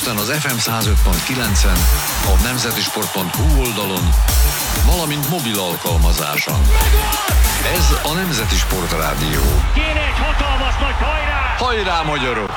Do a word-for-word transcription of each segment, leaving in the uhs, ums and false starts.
Budapesten az ef em száz öt pont kilencen, a nemzetisport pont hu oldalon, valamint mobil alkalmazáson. Ez a Nemzeti Sport Rádió. Kéne egy hatalmas nagy hajrá! Hajrá, magyarok!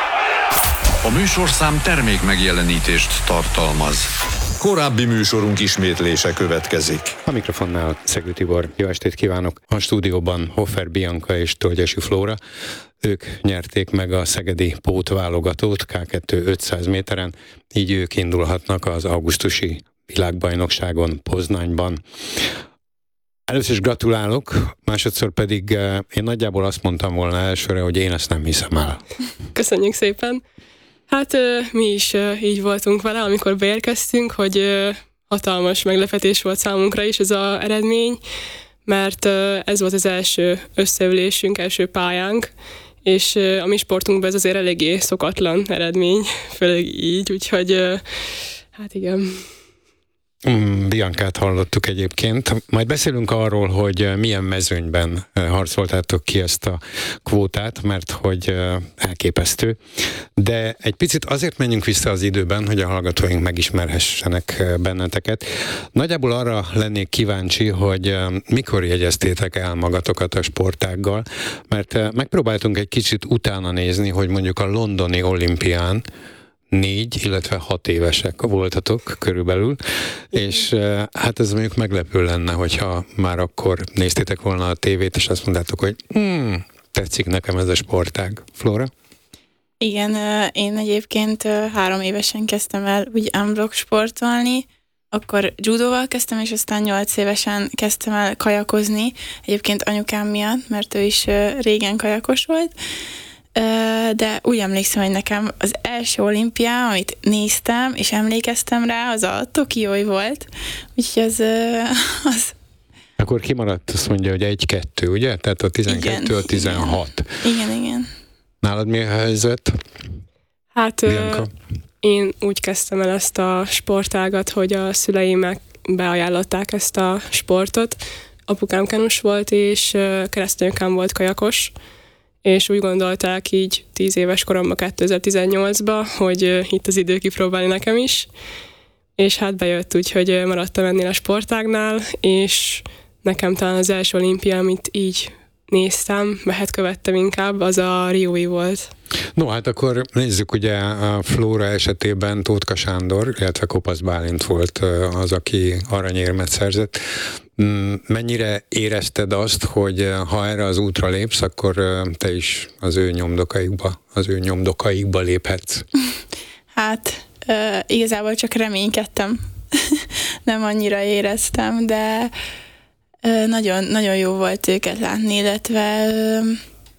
A műsorszám termék megjelenítést tartalmaz. Korábbi műsorunk ismétlése következik. A mikrofonnál Szegő Tibor. Jó estét kívánok! A stúdióban Hofer Bianca és Tölgyesi Flóra. Ők nyerték meg a szegedi pótválogatót ká kettő ötszáz méteren, így ők indulhatnak az augusztusi világbajnokságon Poznányban. Először is gratulálok, másodszor pedig én nagyjából azt mondtam volna elsőre, hogy én ezt nem hiszem el. Köszönjük szépen! Hát mi is így voltunk vele, amikor beérkeztünk, hogy hatalmas meglepetés volt számunkra is ez az eredmény, mert ez volt az első összeülésünk, első pályánk, és a mi sportunkban ez azért eléggé szokatlan eredmény, főleg így, úgyhogy hát igen. Biancát hallottuk egyébként. Majd beszélünk arról, hogy milyen mezőnyben harcoltátok ki ezt a kvótát, mert hogy elképesztő. De egy picit azért menjünk vissza az időben, hogy a hallgatóink megismerhessenek benneteket. Nagyjából arra lennék kíváncsi, hogy mikor jegyeztétek el magatokat a sportággal, mert megpróbáltunk egy kicsit utána nézni, hogy mondjuk a londoni olimpián négy, illetve hat évesek voltatok körülbelül, és hát ez mondjuk meglepő lenne, hogyha már akkor néztétek volna a tévét, és azt mondtátok, hogy hmm, tetszik nekem ez a sportág. Flóra? Igen, én egyébként három évesen kezdtem el úgy unblock sportolni, akkor judóval kezdtem, és aztán nyolc évesen kezdtem el kajakozni, egyébként anyukám miatt, mert ő is régen kajakos volt, de úgy emlékszem, hogy nekem az első olimpiá, amit néztem, és emlékeztem rá, az a Tokiói volt, úgyhogy az... az... Akkor kimaradt, azt mondja, hogy egy-kettő, ugye? Tehát a tizenkettő, igen, a tizenhat. Igen, igen. igen. Nálad mi a helyzet? Hát ö, én úgy kezdtem el ezt a sportágat, hogy a szüleimek beajánlották ezt a sportot. Apukám kenus volt, és keresztanyukám volt kajakos, és úgy gondolták így tíz éves koromban, kétezer-tizennyolcban, hogy uh, itt az idő kipróbálni nekem is, és hát bejött úgy, hogy uh, maradtam ennél a sportágnál, és nekem talán az első olimpia, amit így néztem, mehet követtem inkább, az a Riói volt. No, hát akkor nézzük, ugye a Flóra esetében Tótka Sándor, illetve Kopasz Bálint volt az, aki aranyérmet szerzett. Mennyire érezted azt, hogy ha erre az útra lépsz, akkor te is az ő nyomdokaikba, az ő nyomdokaikba léphetsz? Hát uh, igazából csak reménykedtem. Nem annyira éreztem, de uh, nagyon, nagyon jó volt őket látni, illetve uh,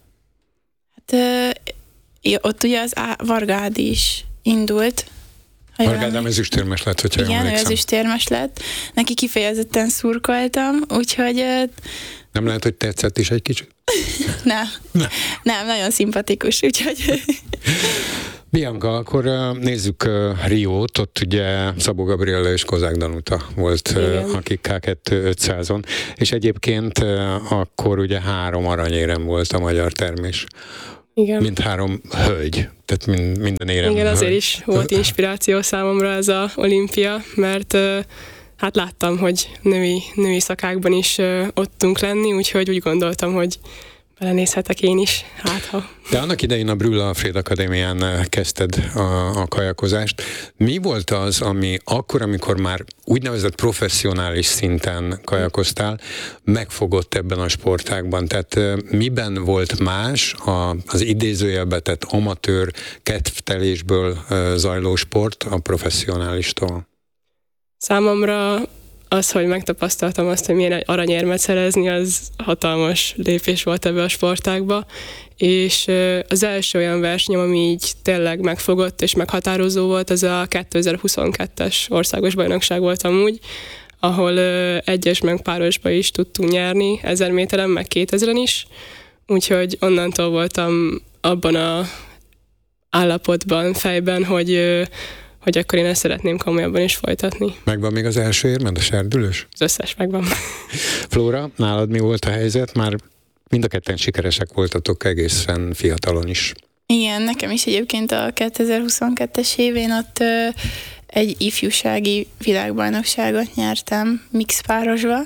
hát uh, ott ugye az Á- Varga Ádi is indult. Varga Ádám ezüstérmes lett, hogyha igen, emlékszem. ő ezüstérmes lett. Neki kifejezetten szurkoltam, úgyhogy... Nem lehet, hogy tetszett is egy kicsit? nem. nem. Nem, nagyon szimpatikus, úgyhogy... Bianca, akkor nézzük Riót, ott ugye Szabó Gabriella és Kozák Danuta volt, igen, akik ká kettő ötszázon, és egyébként akkor ugye három aranyérem volt a magyar termés. Igen. Mint három hölgy, tehát mind, minden érem. Igen, hölgy. azért is volt inspiráció számomra ez a olimpia, mert hát láttam, hogy női, női szakákban is ott tudunk lenni, úgyhogy úgy gondoltam, hogy belenézhetek én is, hát ha. De annak idején a Brühl Alfréd Akadémián kezdted a, a kajakozást. Mi volt az, ami akkor, amikor már úgynevezett professzionális szinten kajakoztál, megfogott ebben a sportágban? Tehát miben volt más az idézőjelbe tett amatőr kedvtelésből zajló sport a professzionálistól? Számomra az, hogy megtapasztaltam azt, hogy milyen aranyérmet szerezni, az hatalmas lépés volt ebbe a sportágba, és az első olyan versenyem, ami így tényleg megfogott és meghatározó volt, az a kétezer-huszonkettes országos bajnokság volt amúgy, ahol egyes meg párosba is tudtunk nyerni, ezer méteren, meg kétezren is, úgyhogy onnantól voltam abban a állapotban, fejben, hogy hogy akkor én ezt szeretném komolyabban is folytatni. Megvan még az első érmed, a serdülős? Az összes megvan. Flóra, nálad mi volt a helyzet? Már mind a ketten sikeresek voltatok egészen fiatalon is. Igen, nekem is egyébként a kétezer-huszonkettes évén ott ö, egy ifjúsági világbajnokságot nyertem mixpárosba,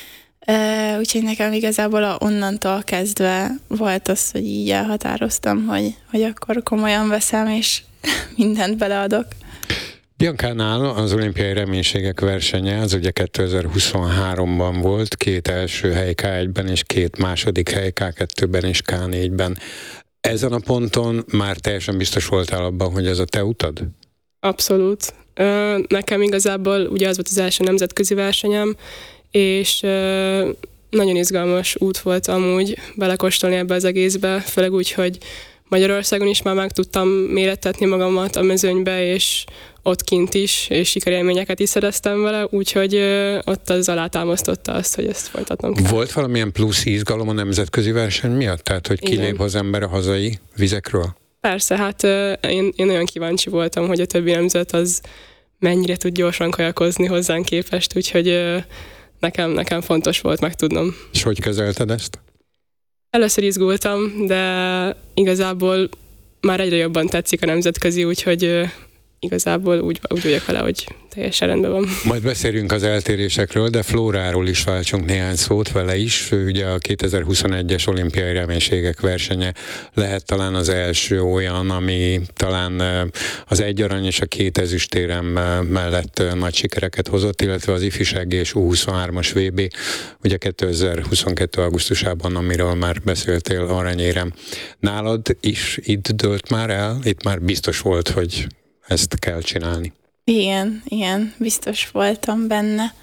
ö, úgyhogy nekem igazából a, onnantól kezdve volt az, hogy így elhatároztam, hogy, hogy akkor komolyan veszem, és mindent beleadok. Biancánál az olimpiai reménységek versenye, az ugye kétezer-huszonháromban volt, két első hely ká egyben és két második hely ká kettőben és ká négyben. Ezen a ponton már teljesen biztos voltál abban, hogy ez a te utad? Abszolút. Ö, nekem igazából ugye az volt az első nemzetközi versenyem, és ö, nagyon izgalmas út volt amúgy belekóstolni ebbe az egészbe, főleg úgy, hogy Magyarországon is már meg tudtam mérettetni magamat a mezőnybe, és ott kint is, és sikerélményeket is szereztem vele, úgyhogy ö, ott az alátámasztotta azt, hogy ezt folytatnom kell. Volt valamilyen plusz izgalom a nemzetközi verseny miatt? Tehát, hogy kilép az ember a hazai vizekről? Persze, hát ö, én, én nagyon kíváncsi voltam, hogy a többi nemzet az mennyire tud gyorsan kajakozni hozzánk képest, úgyhogy ö, nekem, nekem fontos volt megtudnom. És hogy kezelted ezt? Először izgultam, de igazából már egyre jobban tetszik a nemzetközi, úgyhogy ö, igazából úgy, úgy vagyok vele, hogy teljesen rendben van. Majd beszéljünk az eltérésekről, de Flóráról is váltsunk néhány szót vele is. Ő ugye a kétezer-huszonegyes olimpiai reménységek versenye lehet talán az első olyan, ami talán az egy arany és a két ezüstérem mellett nagy sikereket hozott, illetve az ifjúsági és U huszonhármas vé bé, ugye kétezer-huszonkettő augusztusában, amiről már beszéltél, aranyérem. Nálad is itt dőlt már el? Itt már biztos volt, hogy ezt kell csinálni. Igen, igen, biztos voltam benne,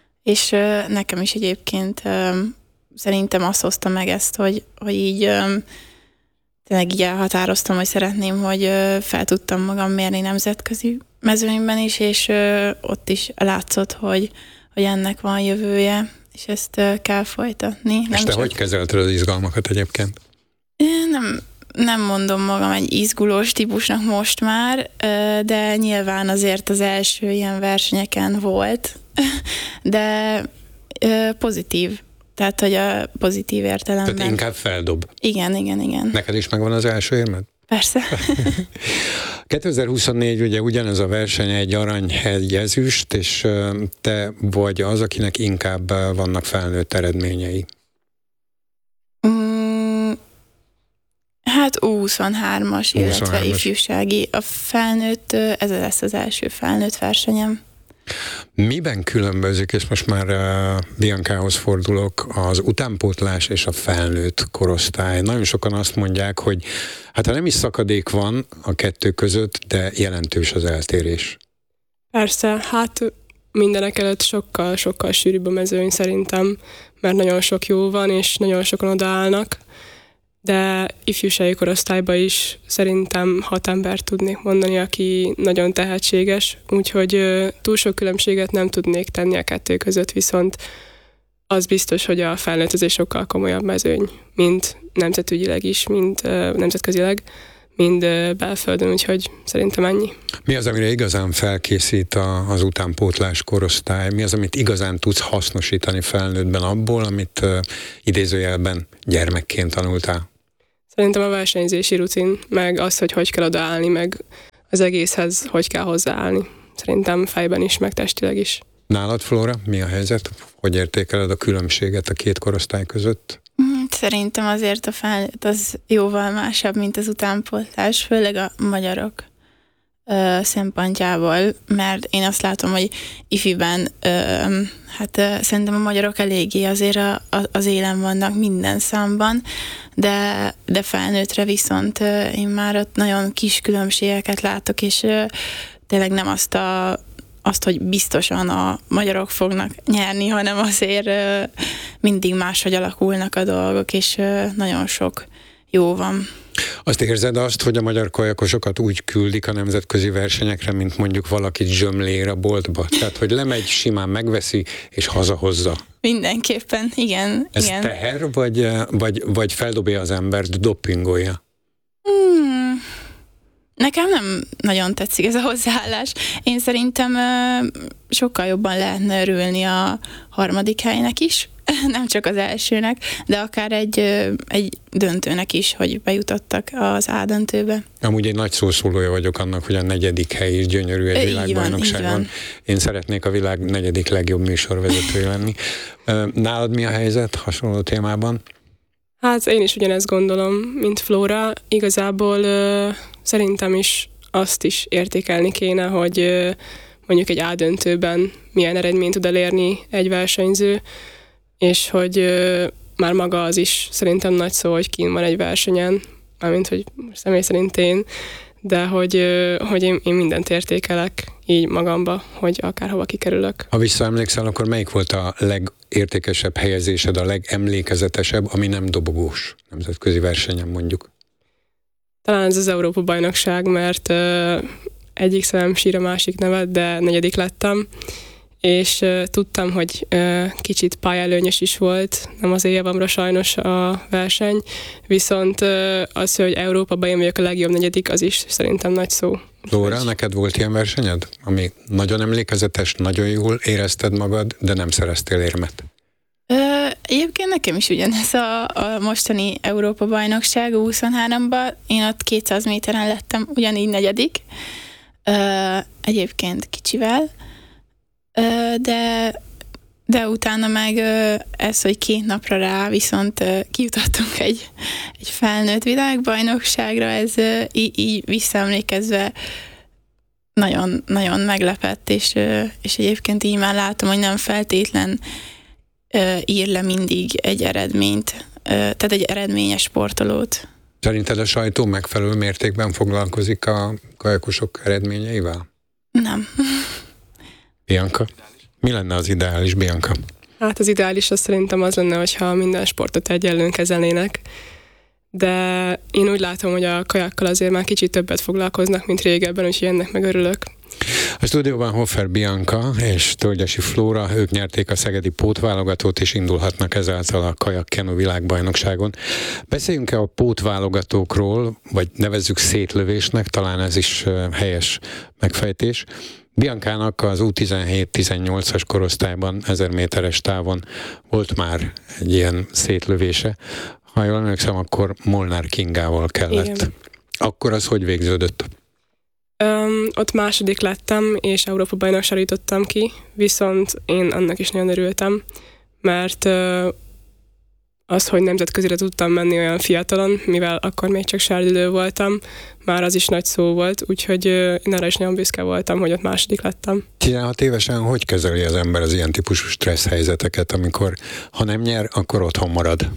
és ö, nekem is egyébként ö, szerintem azt hozta meg ezt, hogy, hogy így ö, tényleg így elhatároztam, hogy szeretném, hogy ö, fel tudtam magam mérni nemzetközi mezőnyben is, és ö, ott is látszott, hogy, hogy ennek van jövője, és ezt ö, kell folytatni. És Nem te csak... hogy kezelted az izgalmakat egyébként? Nem, nem mondom magam egy izgulós típusnak most már, de nyilván azért az első ilyen versenyeken volt, de pozitív. Tehát, hogy a pozitív értelemben. Tehát inkább feldob. Igen, igen, igen. Neked is megvan az első érmed? Persze. kétezer-huszonnégy ugye ugyanez a verseny, egy arany, egy ezüst, és te vagy az, akinek inkább vannak felnőtt eredményei. Mm, hát U huszonhármas, illetve ifjúsági. A felnőtt, ez lesz az első felnőtt versenyem. Miben különbözik, és most már uh, Biancához fordulok, az utánpótlás és a felnőtt korosztály? Nagyon sokan azt mondják, hogy hát ha nem is szakadék van a kettő között, de jelentős az eltérés. Persze, hát mindenek előtt sokkal, sokkal sűrűbb a mezőny szerintem, mert nagyon sok jó van, és nagyon sokan odaállnak, de ifjúsági korosztályban is szerintem hat embert tudnék mondani, aki nagyon tehetséges, úgyhogy ö, túl sok különbséget nem tudnék tenni a kettő között, viszont az biztos, hogy a felnőttezés sokkal komolyabb mezőny, mint nemzetügyileg is, mint ö, nemzetközileg, mind ö, belföldön, úgyhogy szerintem ennyi. Mi az, amire igazán felkészít a, az utánpótlás korosztály? Mi az, amit igazán tudsz hasznosítani felnőttben abból, amit uh, idézőjelben gyermekként tanultál? Szerintem a versenyzési rutin, meg az, hogy hogy kell odaállni, meg az egészhez hogy kell hozzáállni. Szerintem fejben is, meg testileg is. Nálad, Flóra, mi a helyzet? Hogy értékeled a különbséget a két korosztály között? Szerintem azért a felnőtt az jóval másabb, mint az utánpótlás, főleg a magyarok ö, szempontjából, mert én azt látom, hogy ifiben ö, hát ö, szerintem a magyarok eléggé azért a, a, az élen vannak minden számban, de, de felnőttre viszont ö, én már ott nagyon kis különbségeket látok, és ö, tényleg nem azt a azt, hogy biztosan a magyarok fognak nyerni, hanem azért ö, mindig máshogy alakulnak a dolgok, és ö, nagyon sok jó van. Azt érzed azt, hogy a magyar kajakosokat úgy küldik a nemzetközi versenyekre, mint mondjuk valakit zsömlér a boltba? Tehát, hogy lemegy, simán megveszi, és hazahozza. Mindenképpen, igen. Ez igen. teher, vagy, vagy, vagy feldobja az embert, dopingolja? Hmm. Nekem nem nagyon tetszik ez a hozzáállás. Én szerintem ö, sokkal jobban lehetne örülni a harmadik helynek is, nem csak az elsőnek, de akár egy, egy döntőnek is, hogy bejutottak az A döntőbe. Amúgy egy nagy szószólója vagyok annak, hogy a negyedik hely is gyönyörű egy világbajnokságon. Én szeretnék a világ negyedik legjobb műsorvezetője lenni. Nálad mi a helyzet hasonló témában? Hát én is ugyanezt gondolom, mint Flóra. Igazából ö, szerintem is azt is értékelni kéne, hogy ö, mondjuk egy A döntőben milyen eredményt tud elérni egy versenyző, és hogy ö, már maga az is szerintem nagy szó, hogy kín van egy versenyen, mármint, hogy személy szerint én, de hogy, ö, hogy én, én mindent értékelek így magamba, hogy akárhova kikerülök. Ha visszaemlékszel, akkor melyik volt a legértékesebb helyezésed, a legemlékezetesebb, ami nem dobogós nemzetközi versenyen mondjuk? Talán ez az Európa-bajnokság, mert ö, egyik szemem sír a másik nevet, de negyedik lettem, és uh, tudtam, hogy uh, kicsit pályelőnyös is volt, nem az évamra sajnos a verseny, viszont uh, az, hogy Európában én vagyok a legjobb negyedik, az is szerintem nagy szó. Lóra, neked volt ilyen versenyed, ami nagyon emlékezetes, nagyon jól érezted magad, de nem szereztél érmet? Ö, egyébként nekem is ugyanez a, a mostani Európa-bajnokság huszonháromban, én ott kétszáz méteren lettem ugyanígy negyedik, ö, egyébként kicsivel, De, de utána meg ez, hogy két napra rá viszont kijutottunk egy, egy felnőtt világbajnokságra, ez így, így visszaemlékezve nagyon, nagyon meglepett, és, és egyébként így már látom, hogy nem feltétlen ír le mindig egy eredményt, tehát egy eredményes sportolót. Szerinted a sajtó megfelelő mértékben foglalkozik a kajakosok eredményeivel? Nem. Bianca? Mi lenne az ideális, Bianca? Hát az ideális az szerintem az lenne, hogyha minden sportot egyenlően kezelnének, de én úgy látom, hogy a kajakkal azért már kicsit többet foglalkoznak, mint régebben, úgyhogy ennek meg örülök. A stúdióban Hofer Bianca és Tölgyesi Flóra, ők nyerték a szegedi pótválogatót, és indulhatnak ezáltal a kajak-kenu világbajnokságon. Beszéljünk-e a pótválogatókról, vagy nevezzük szétlövésnek, talán ez is helyes megfejtés. Biancának az U tizenhét tizennyolcas korosztályban ezer méteres távon volt már egy ilyen szétlövése. Ha jól emlékszem, akkor Molnár Kingával kellett. Igen. Akkor az hogy végződött? Öm, ott második lettem, és Európa-bajnokságra jutottam ki, viszont én annak is nagyon örültem, mert ö, az, hogy nemzetközire tudtam menni olyan fiatalon, mivel akkor még csak sárdülő voltam, már az is nagy szó volt, úgyhogy ö, én arra is nagyon büszke voltam, hogy ott második lettem. tizenhat évesen hogy kezeli az ember az ilyen típusú stressz helyzeteket, amikor ha nem nyer, akkor otthon marad?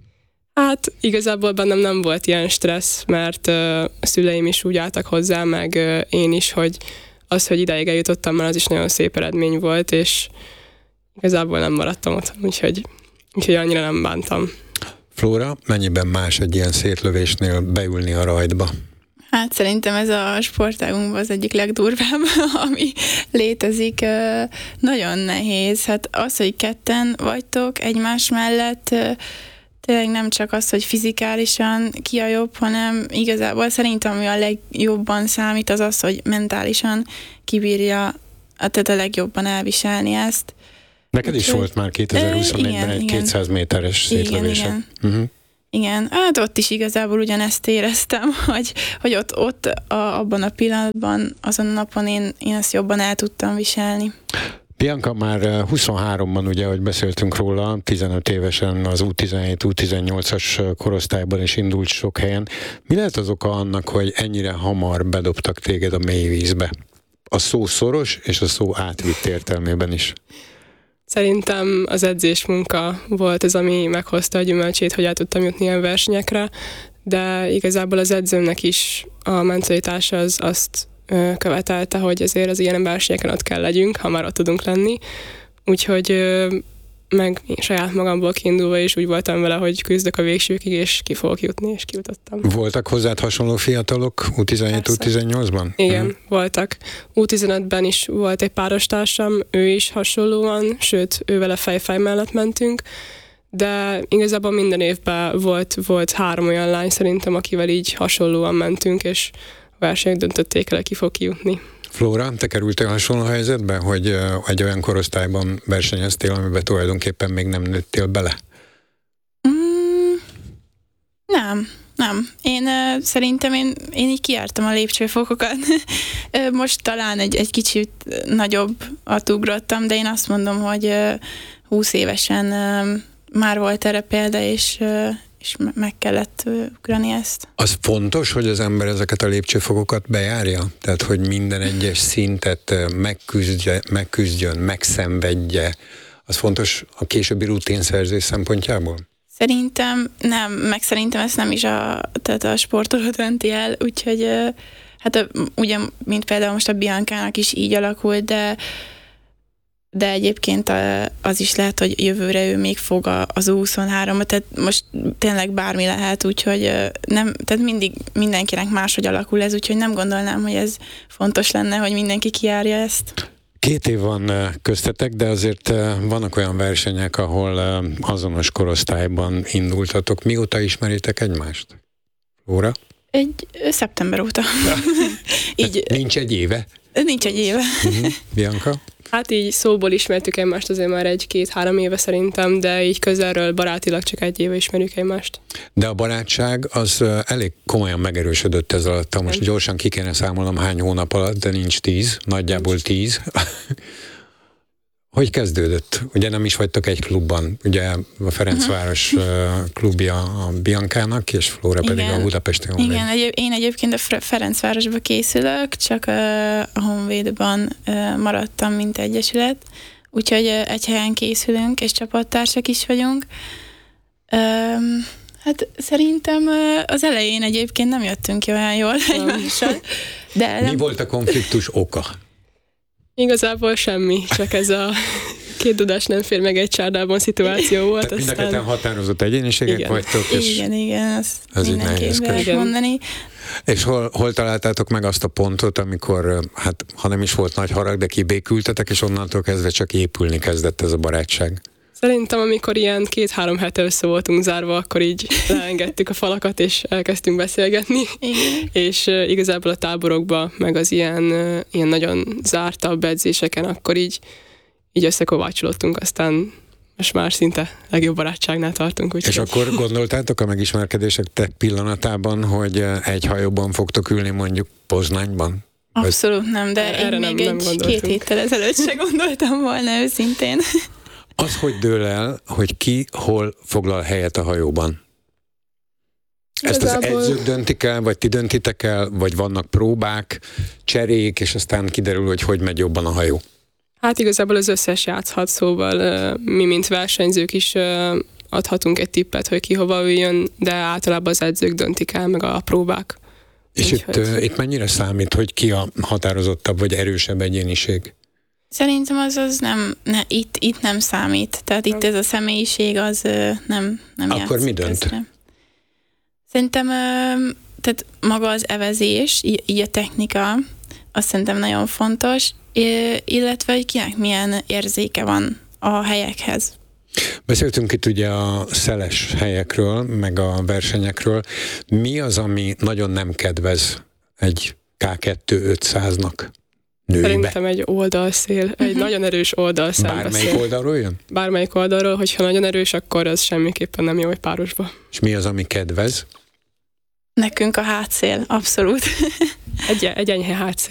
Hát igazából bennem nem volt ilyen stressz, mert ö, a szüleim is úgy álltak hozzá, meg ö, én is, hogy az, hogy ideig eljutottam, már az is nagyon szép eredmény volt, és igazából nem maradtam ott, úgyhogy, úgyhogy annyira nem bántam. Flóra, mennyiben más egy ilyen szétlövésnél beülni a rajtba? Hát szerintem ez a sportágunkban az egyik legdurvább, ami létezik. Nagyon nehéz. Hát az, hogy ketten vagytok egymás mellett, tényleg nem csak az, hogy fizikálisan ki a jobb, hanem igazából szerintem, ami a legjobban számít, az az, hogy mentálisan kibírja, tehát a legjobban elviselni ezt. Neked is Úgyhogy, volt már kétezer-huszonnégyben igen, egy igen. kétszáz méteres szétlövése. Igen, igen. Uh-huh. Igen, hát ott is igazából ugyanezt éreztem, hogy, hogy ott, ott a, abban a pillanatban, azon a napon én, én ezt jobban el tudtam viselni. Bianca már huszonháromban, ugye, ahogy beszéltünk róla, tizenöt évesen az U tizenhét U tizennyolcas korosztályban is indult sok helyen. Mi lehet az oka annak, hogy ennyire hamar bedobtak téged a mély vízbe? A szó szoros és a szó átvitt értelmében is. Szerintem az edzésmunka volt az, ami meghozta a gyümölcsét, hogy el tudtam jutni ilyen versenyekre, de igazából az edzőmnek is a mentalitása az azt ö, követelte, hogy azért az ilyen versenyeken ott kell legyünk, ha már ott tudunk lenni. Úgyhogy ö, meg én saját magamból kiindulva is úgy voltam vele, hogy küzdök a végsőkig, és ki fogok jutni, és kijutottam. Voltak hozzád hasonló fiatalok U tizenhét U tizennyolcban? Igen, hmm. voltak. U tizenötben is volt egy párostársam, ő is hasonlóan, sőt, ő vele fej-fej mellett mentünk, de igazából minden évben volt, volt három olyan lány szerintem, akivel így hasonlóan mentünk, és a versenyek döntötték el, ki fog kijutni. Flóra, te kerültél hasonló helyzetbe, hogy ö, egy olyan korosztályban versenyeztél, amiben tulajdonképpen még nem nőttél bele? Mm, nem, nem. Én uh, szerintem én, én így kijártam a lépcsőfokokat. Most talán egy, egy kicsit nagyobb ugrottam, de én azt mondom, hogy uh, húsz évesen uh, már volt erre példa, és, uh, és meg kellett uh, ugrani ezt. Az fontos, hogy az ember ezeket a lépcsőfokokat bejárja? Tehát, hogy minden egyes szintet megküzdje, megküzdjön, megszenvedje. Az fontos a későbbi rutinszerzés szempontjából? Szerintem nem, meg szerintem ezt nem is a, tehát a sportoló dönti el, úgyhogy hát ugye, mint például most a Biancának is így alakult, de de egyébként az is lehet, hogy jövőre ő még fog az U huszonháromba, tehát most tényleg bármi lehet, úgyhogy nem, tehát mindig mindenkinek máshogy alakul ez, úgyhogy nem gondolnám, hogy ez fontos lenne, hogy mindenki kijárja ezt. Két év van köztetek, de azért vannak olyan versenyek, ahol azonos korosztályban indultatok. Mióta ismeritek egymást? Flóra? Egy szeptember óta. Így, nincs egy éve? Nincs egy éve. Uh-huh. Bianca? Hát így szóból ismertük egymást azért már egy-két-három éve szerintem, de így közelről barátilag csak egy éve ismerjük egymást. De a barátság az elég komolyan megerősödött ez alatt. Most gyorsan ki kéne számolnom hány hónap alatt, de nincs tíz, nagyjából tíz. Hogy kezdődött? Ugye nem is vagytok egy klubban, ugye a Ferencváros uh-huh. klubja a Biancának, és Flóra pedig a Budapesti Honvéd. Igen, egyéb, én egyébként a Ferencvárosba készülök, csak a Honvédban maradtam, mint egyesület, úgyhogy egy helyen készülünk, és csapattársak is vagyunk. Hát szerintem az elején egyébként nem jöttünk ki olyan jól egymással. De nem... Mi volt a konfliktus oka? Igazából semmi, csak ez a két dudás nem fér meg egy csárdában szituáció volt. Tehát aztán... mind a ketten határozott egyéniségek igen. vagytok, és igen, igen, azt ez mindenképp lehet mondani. És hol, hol találtátok meg azt a pontot, amikor, hát ha nem is volt nagy harag, de kibékültetek, és onnantól kezdve csak épülni kezdett ez a barátság? Szerintem, amikor ilyen két-három hete össze voltunk zárva, akkor így leengedtük a falakat, és elkezdtünk beszélgetni. Igen. És uh, igazából a táborokban, meg az ilyen, uh, ilyen nagyon zártabb edzéseken, akkor így, így összekovácsolódtunk, aztán most már szinte legjobb barátságnál tartunk. Úgy és hogy... akkor gondoltátok a megismerkedések pillanatában, hogy egy hajóban fogtok ülni mondjuk Poznányban? Abszolút nem, de erre én nem, még nem egy gondoltunk. két héttel ezelőtt se gondoltam volna őszintén. Az, hogy dől el, hogy ki hol foglal helyet a hajóban? Ezt az Igazából... edzők döntik el, vagy ti döntitek el, vagy vannak próbák, cserék, és aztán kiderül, hogy hogy megy jobban a hajó? Hát igazából az összes játszhat, szóval mi, mint versenyzők is adhatunk egy tippet, hogy ki hova üljön, de általában az edzők döntik el, meg a próbák. És itt, hogy... itt mennyire számít, hogy ki a határozottabb, vagy erősebb egyéniség? Szerintem az, az nem, ne, itt, itt nem számít. Tehát itt ez a személyiség az nem, nem játszik. Akkor mi dönt? Közre. Szerintem tehát maga az evezés, így a technika, azt szerintem nagyon fontos, illetve hogy kinek milyen érzéke van a helyekhez. Beszéltünk itt ugye a szeles helyekről, meg a versenyekről. Mi az, ami nagyon nem kedvez egy ká kettő ötszáznak? Nőibe. Szerintem egy oldalszél, uh-huh. egy nagyon erős oldalszél. Bármelyik oldalról jön? Bármelyik oldalról, hogyha nagyon erős, akkor az semmiképpen nem jó egy párosba. És mi az, ami kedvez? Nekünk a hátszél, abszolút. Egy, egy enyhe hátszél.